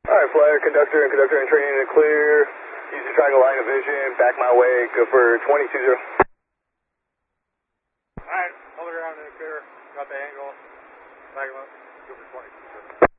Alright, flyer, conductor and training to clear. Use the triangle line of vision, back my way, go for 2020. Alright, hold the ground in the clear, got the angle, back him up, go for 2020.